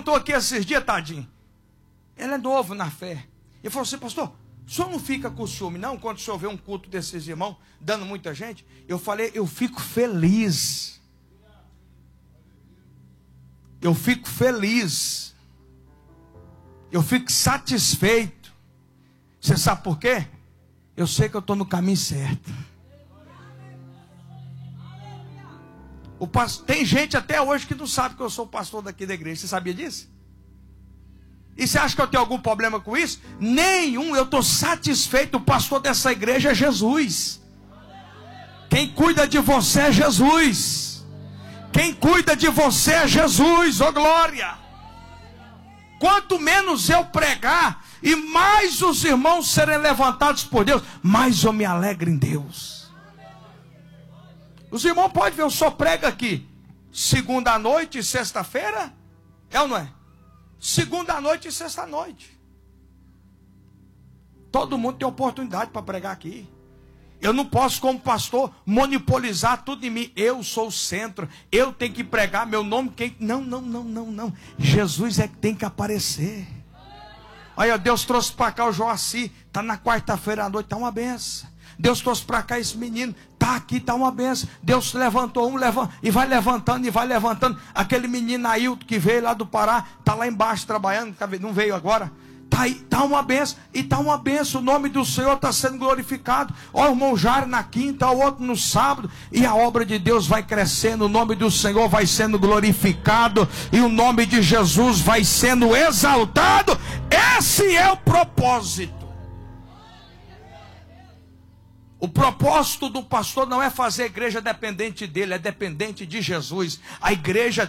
perguntou aqui esses dias, tadinho. Ele é novo na fé. Ele falou assim: pastor, o senhor não fica com ciúme, não? Quando o senhor vê um culto desses irmãos, dando muita gente? Eu falei: eu fico feliz. Eu fico feliz. Eu fico satisfeito. Você sabe por quê? Eu sei que eu estou no caminho certo. Tem gente até hoje que não sabe que eu sou pastor daqui da igreja. Você sabia disso? E você acha que eu tenho algum problema com isso? Nenhum. Eu estou satisfeito. O pastor dessa igreja é Jesus. Quem cuida de você é Jesus. Quem cuida de você é Jesus. Ô glória! Quanto menos eu pregar e mais os irmãos serem levantados por Deus, mais eu me alegro em Deus. Os irmãos podem ver, eu só prego aqui segunda noite e sexta-feira. É ou não é? Segunda noite e sexta noite. Todo mundo tem oportunidade para pregar aqui. Eu não posso, como pastor, monopolizar tudo em mim. Eu sou o centro. Eu tenho que pregar meu nome. Não. Jesus é que tem que aparecer. Olha, Deus trouxe para cá o Joaci. Está na quarta-feira à noite. Está uma benção. Deus trouxe para cá esse menino. Está aqui, está uma benção. Deus levantou e vai levantando. Aquele menino Ailton que veio lá do Pará. Está lá embaixo trabalhando. Não veio agora. Está aí, está uma benção. E está uma benção. O nome do Senhor está sendo glorificado. Ó, o irmão Jário na quinta, o outro no sábado. E a obra de Deus vai crescendo. O nome do Senhor vai sendo glorificado. E o nome de Jesus vai sendo exaltado. Esse é o propósito. O propósito do pastor não é fazer a igreja dependente dele, é dependente de Jesus. A igreja